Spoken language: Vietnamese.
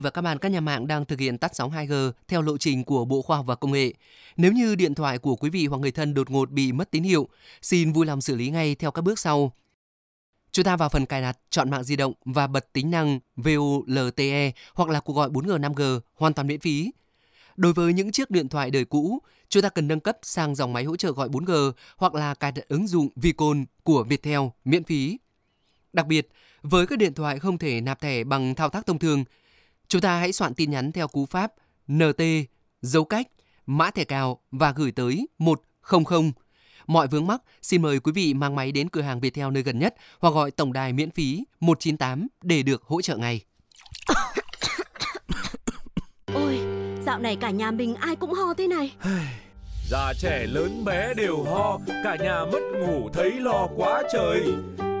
và các bạn, các nhà mạng đang thực hiện tắt sóng 2G theo lộ trình của Bộ Khoa học và Công nghệ. Nếu như điện thoại của quý vị hoặc người thân đột ngột bị mất tín hiệu, xin vui lòng xử lý ngay theo các bước sau. Chúng ta vào phần cài đặt, chọn mạng di động và bật tính năng VoLTE hoặc là cuộc gọi 4G 5G hoàn toàn miễn phí. Đối với những chiếc điện thoại đời cũ, chúng ta cần nâng cấp sang dòng máy hỗ trợ gọi 4G hoặc là cài đặt ứng dụng Vicon của Viettel miễn phí. Đặc biệt, với các điện thoại không thể nạp thẻ bằng thao tác thông thường, chúng ta hãy soạn tin nhắn theo cú pháp NT, dấu cách, mã thẻ cào và gửi tới 100. Mọi vướng mắc, xin mời quý vị mang máy đến cửa hàng Viettel nơi gần nhất hoặc gọi tổng đài miễn phí 198 để được hỗ trợ ngay. Ôi, dạo này cả nhà mình ai cũng ho thế này. Già trẻ lớn bé đều ho, cả nhà mất ngủ thấy lo quá trời.